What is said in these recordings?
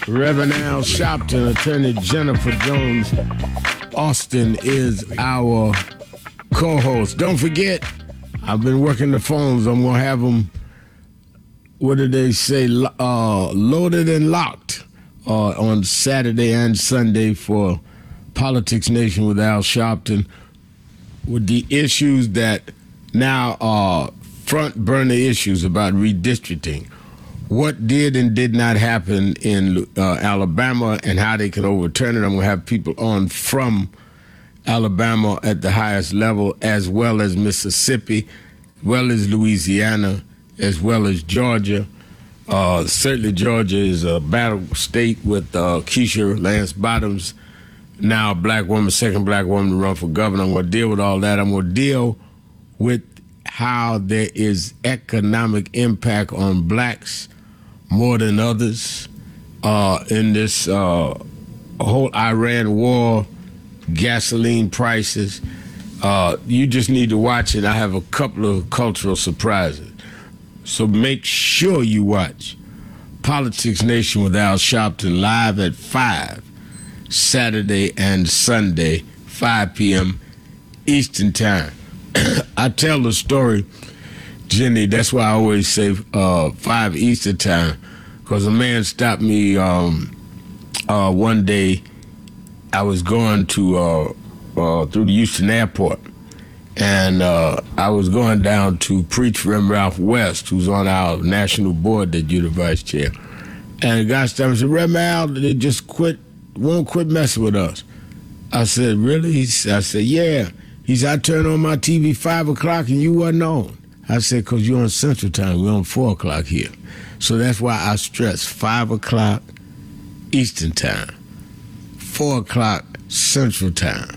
Reverend Al Sharpton, Attorney Jennifer Jones Austin is our co-host. Don't forget, I've been working the phones. I'm going to have them, what did they say, loaded and locked on Saturday and Sunday for Politics Nation with Al Sharpton, with the issues that now are front burner issues about redistricting. What did and did not happen in Alabama and how they can overturn it. I'm going to have people on from Alabama at the highest level, as well as Mississippi, as well as Louisiana, as well as Georgia. Certainly Georgia is a battle state with Keisha Lance Bottoms, now a black woman, second black woman to run for governor. I'm going to deal with all that. I'm going to deal with how there is economic impact on blacks more than others in this whole Iran war, gasoline prices. You just need to watch it. I have a couple of cultural surprises. So make sure you watch Politics Nation with Al Sharpton live at 5, Saturday and Sunday, 5 p.m. Eastern Time. I tell the story, Jenny, that's why I always say 5 Eastern Time, because a man stopped me one day. I was going to through the Houston airport, and I was going down to preach for Ralph West, who's on our national board that you're the vice chair. And the guy stopped me and said, Reverend Al, they just won't quit messing with us. I said, really? I said, yeah. He said, I turned on my TV 5 o'clock and you wasn't on. I said, because you're on Central Time. We're on 4 o'clock here. So that's why I stress 5 o'clock Eastern Time, 4 o'clock Central Time.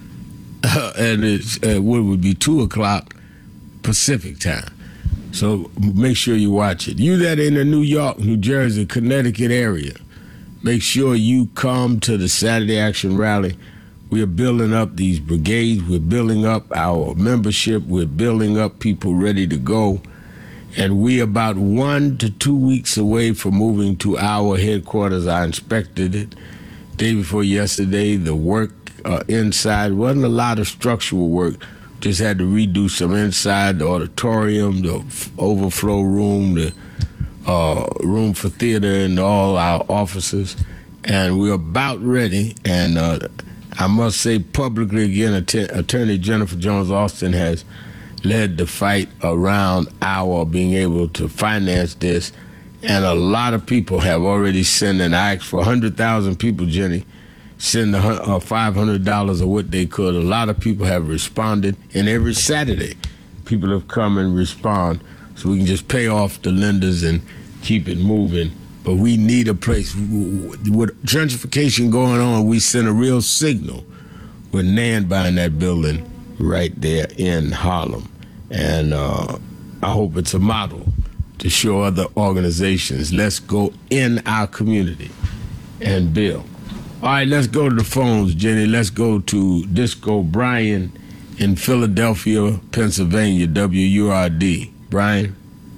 And it's what would be 2 o'clock Pacific Time. So make sure you watch it. You that in the New York, New Jersey, Connecticut area, make sure you come to the Saturday Action Rally. We are building up these brigades. We're building up our membership. We're building up people ready to go. And we're about 1 to 2 weeks away from moving to our headquarters. I inspected it day before yesterday. The work inside wasn't a lot of structural work. Just had to redo some inside, the auditorium, the overflow room, the room for theater, and all our offices. And we're about ready. And I must say publicly again, Attorney Jennifer Jones Austin has led the fight around our being able to finance this. And a lot of people have already sent an ask for 100,000 people, Jenny, send $500 or what they could. A lot of people have responded, and every Saturday people have come and respond so we can just pay off the lenders and keep it moving. But we need a place. With gentrification going on, we send a real signal with Nan buying that building right there in Harlem. And I hope it's a model to show other organizations. Let's go in our community and build. All right, let's go to the phones, Jenny. Let's go to Disco Brian in Philadelphia, Pennsylvania, WURD. Brian?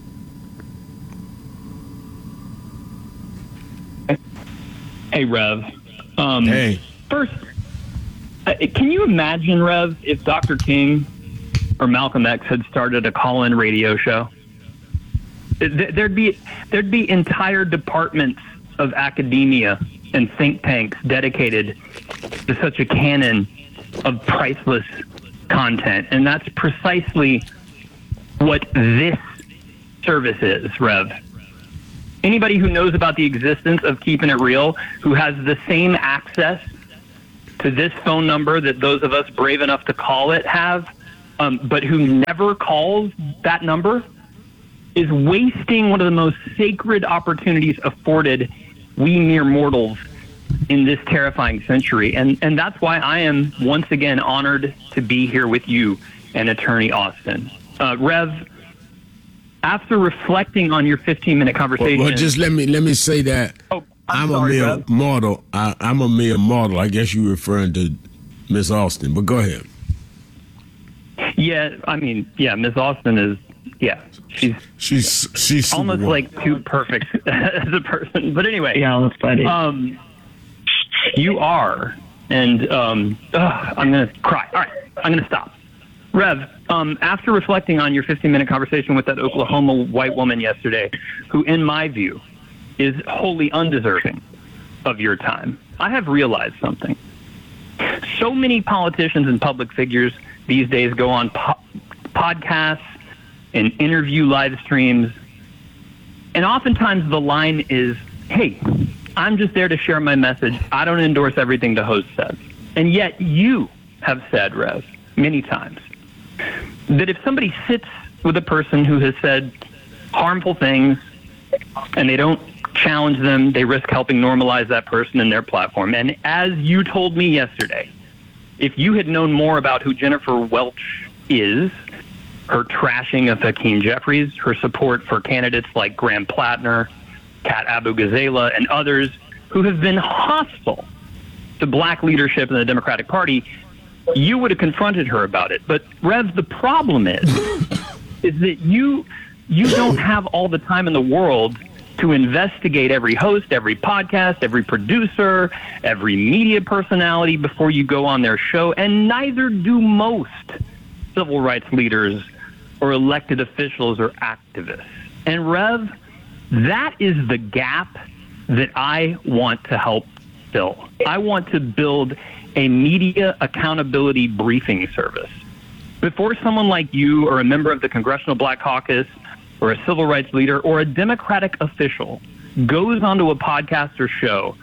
Hey, Rev. Hey. First, can you imagine, Rev, if Dr. King or Malcolm X had started a call-in radio show? There'd be entire departments of academia and think tanks dedicated to such a canon of priceless content. And that's precisely what this service is, Rev. Anybody who knows about the existence of Keeping It Real, who has the same access to this phone number that those of us brave enough to call it have, but who never calls that number, is wasting one of the most sacred opportunities afforded we mere mortals in this terrifying century. And that's why I am once again honored to be here with you and Attorney Austin. Rev, after reflecting on your 15-minute conversation... Well, just let me say that I'm a mere mortal. I'm a mere mortal. I guess you're referring to Miss Austin, but go ahead. Yeah, I mean, yeah, Miss Austin is, yeah, She's almost like too perfect as a person. But anyway, yeah, that's funny. You are, and I'm gonna cry. All right, I'm gonna stop. Rev, after reflecting on your 15-minute conversation with that Oklahoma white woman yesterday, who, in my view, is wholly undeserving of your time, I have realized something. So many politicians and public figures these days go on podcasts and interview live streams, and oftentimes the line is, hey, I'm just there to share my message. I don't endorse everything the host says. And yet you have said, Rev, many times, that if somebody sits with a person who has said harmful things and they don't challenge them, they risk helping normalize that person and their platform. And as you told me yesterday, if you had known more about who Jennifer Welch is, her trashing of Hakeem Jeffries, her support for candidates like Graham Plattner, Kat Abu-Ghazala, and others who have been hostile to black leadership in the Democratic Party, you would have confronted her about it. But Rev, the problem is that you don't have all the time in the world to investigate every host, every podcast, every producer, every media personality before you go on their show, and neither do most civil rights leaders or elected officials or activists. And Rev, that is the gap that I want to help fill. I want to build a media accountability briefing service. Before someone like you or a member of the Congressional Black Caucus or a civil rights leader or a Democratic official goes onto a podcast or show,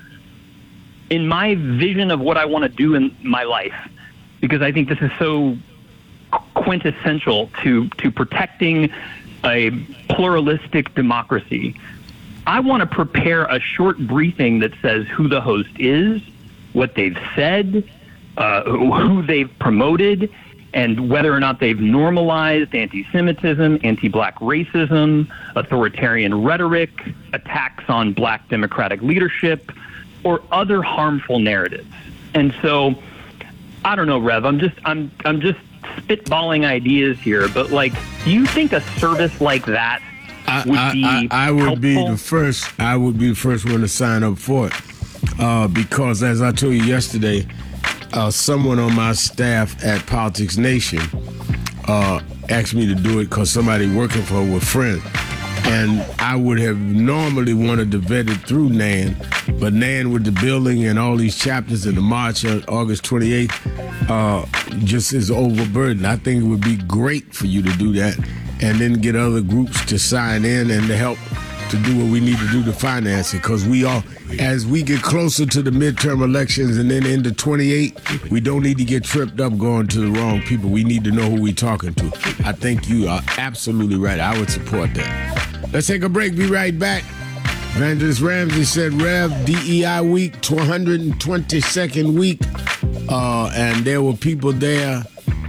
in my vision of what I want to do in my life, because I think this is so quintessential to protecting a pluralistic democracy, I want to prepare a short briefing that says who the host is, what they've said, who they've promoted, and whether or not they've normalized anti-Semitism, anti-black racism, authoritarian rhetoric, attacks on black democratic leadership, or other harmful narratives. And so, I don't know, Rev, I'm just spitballing ideas here, but do you think a service like that would be I would helpful? be the first. I would be the first one to sign up for it, because as I told you yesterday, someone on my staff at Politics Nation asked me to do it because somebody working for her was friends. And I would have normally wanted to vet it through Nan, but Nan with the building and all these chapters in the March on August 28th just is overburdened. I think it would be great for you to do that and then get other groups to sign in and to help to do what we need to do to finance it, because we all, as we get closer to the midterm elections and then into 28, we don't need to get tripped up going to the wrong people. We need to know who we're talking to. I think you are absolutely right. I would support that. Let's take a break. Be right back. Evangelist Ramsey said, Rev, DEI week, 222nd week, and there were people there,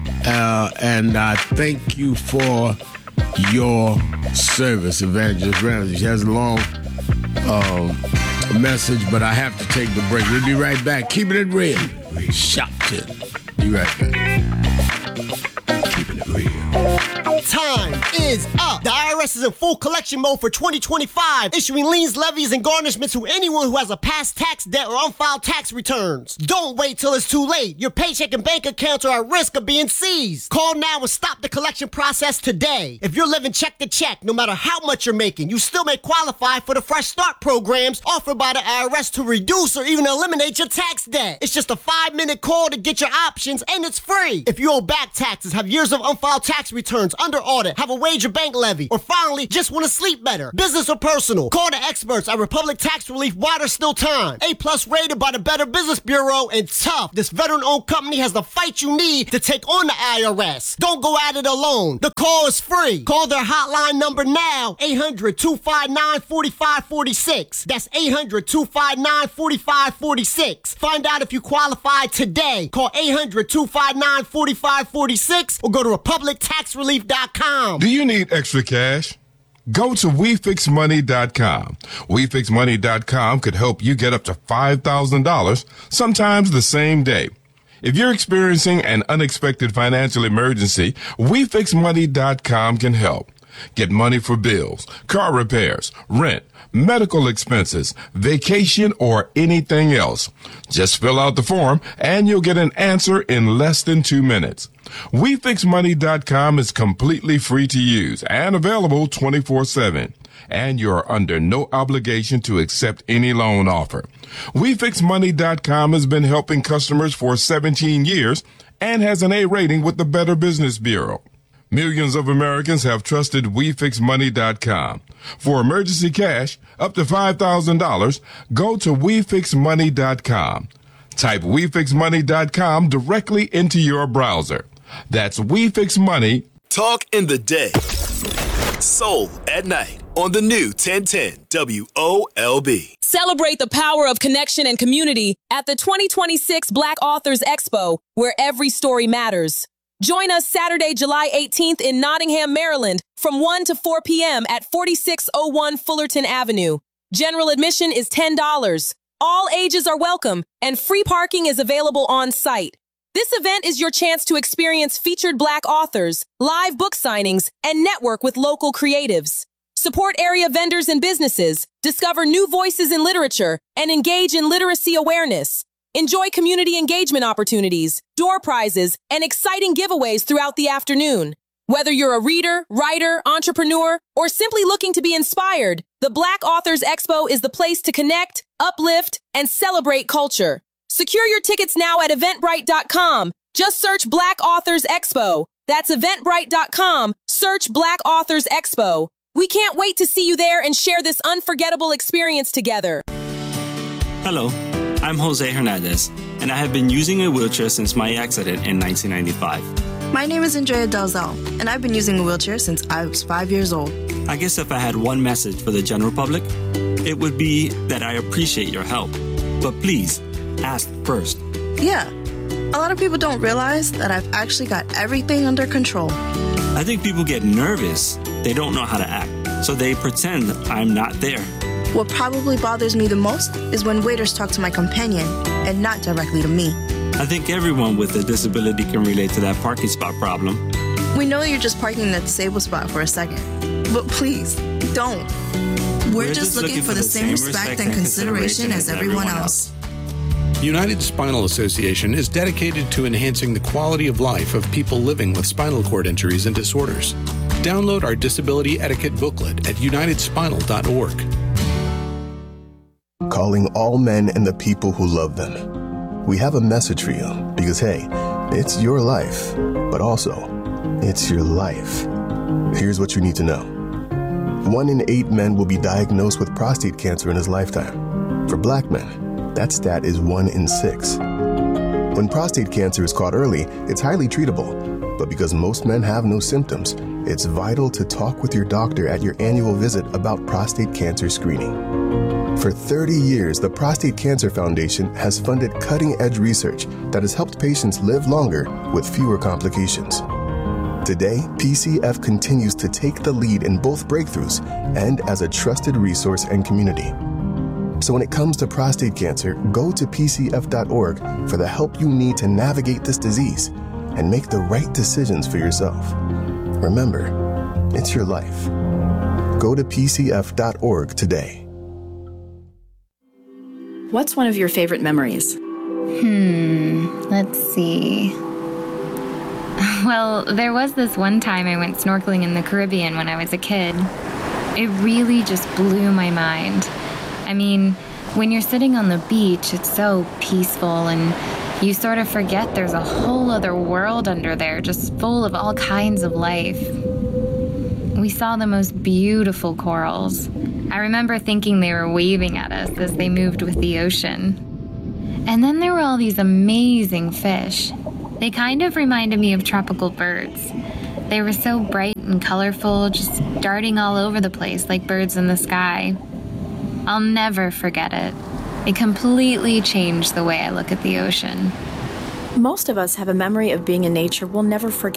and I thank you for your service, Evangelist Ramsey. She has a long message, but I have to take the break. We'll be right back. Keeping it real. Shopton. Be right back. Keeping it real. Time is up. The IRS is in full collection mode for 2025, issuing liens, levies, and garnishments to anyone who has a past tax debt or unfiled tax returns. Don't wait till it's too late. Your paycheck and bank accounts are at risk of being seized. Call now and stop the collection process today. If you're living check to check, no matter how much you're making, you still may qualify for the Fresh Start programs offered by the IRS to reduce or even eliminate your tax debt. It's just a 5-minute call to get your options, and it's free. If you owe back taxes, have years of unfiled tax returns under audit, have a wage or bank levy, or finally just want to sleep better, business or personal, call the experts at Republic Tax Relief while there's still time. A+ rated by the Better Business Bureau, and tough. This veteran-owned company has the fight you need to take on the IRS. Don't go at it alone. The call is free. Call their hotline number now, 800-259-4546. That's 800-259-4546. Find out if you qualify today. Call 800-259-4546 or go to republictaxrelief.com. Do you need extra cash? Go to WeFixMoney.com. WeFixMoney.com could help you get up to $5,000, sometimes the same day. If you're experiencing an unexpected financial emergency, WeFixMoney.com can help. Get money for bills, car repairs, rent, medical expenses, vacation, or anything else. Just fill out the form and you'll get an answer in less than 2 minutes. WeFixMoney.com is completely free to use and available 24/7. And you're under no obligation to accept any loan offer. WeFixMoney.com has been helping customers for 17 years and has an A rating with the Better Business Bureau. Millions of Americans have trusted WeFixMoney.com. For emergency cash up to $5,000, go to WeFixMoney.com. Type WeFixMoney.com directly into your browser. That's WeFixMoney. Talk in the day. Soul at night on the new 1010 WOLB. Celebrate the power of connection and community at the 2026 Black Authors Expo, where every story matters. Join us Saturday, July 18th in Nottingham, Maryland, from 1 to 4 p.m. at 4601 Fullerton Avenue. General admission is $10. All ages are welcome, and free parking is available on site. This event is your chance to experience featured Black authors, live book signings, and network with local creatives. Support area vendors and businesses, discover new voices in literature, and engage in literacy awareness. Enjoy community engagement opportunities, door prizes, and exciting giveaways throughout the afternoon. Whether you're a reader, writer, entrepreneur, or simply looking to be inspired, the Black Authors Expo is the place to connect, uplift, and celebrate culture. Secure your tickets now at Eventbrite.com. Just search Black Authors Expo. That's Eventbrite.com. Search Black Authors Expo. We can't wait to see you there and share this unforgettable experience together. Hello, I'm Jose Hernandez, and I have been using a wheelchair since my accident in 1995. My name is Andrea Dalzell, and I've been using a wheelchair since I was 5 years old. I guess if I had one message for the general public, it would be that I appreciate your help. But please, ask first. Yeah, a lot of people don't realize that I've actually got everything under control. I think people get nervous. They don't know how to act, so they pretend I'm not there. What probably bothers me the most is when waiters talk to my companion and not directly to me. I think everyone with a disability can relate to that parking spot problem. We know you're just parking in the disabled spot for a second, but please, don't. We're just looking for the same respect and consideration as everyone else. United Spinal Association is dedicated to enhancing the quality of life of people living with spinal cord injuries and disorders. Download our disability etiquette booklet at unitedspinal.org. Calling all men and the people who love them. We have a message for you because, hey, it's your life, but also, it's your life. Here's what you need to know. 1 in 8 men will be diagnosed with prostate cancer in his lifetime. For Black men, that stat is 1 in 6. When prostate cancer is caught early, it's highly treatable. But because most men have no symptoms, it's vital to talk with your doctor at your annual visit about prostate cancer screening. For 30 years, the Prostate Cancer Foundation has funded cutting-edge research that has helped patients live longer with fewer complications. Today, PCF continues to take the lead in both breakthroughs and as a trusted resource and community. So when it comes to prostate cancer, go to pcf.org for the help you need to navigate this disease and make the right decisions for yourself. Remember, it's your life. Go to pcf.org today. What's one of your favorite memories? Let's see. Well, there was this one time I went snorkeling in the Caribbean when I was a kid. It really just blew my mind. I mean, when you're sitting on the beach, it's so peaceful and you sort of forget there's a whole other world under there, just full of all kinds of life. We saw the most beautiful corals. I remember thinking they were waving at us as they moved with the ocean. And then there were all these amazing fish. They kind of reminded me of tropical birds. They were so bright and colorful, just darting all over the place like birds in the sky. I'll never forget it. It completely changed the way I look at the ocean. Most of us have a memory of being in nature we'll never forget.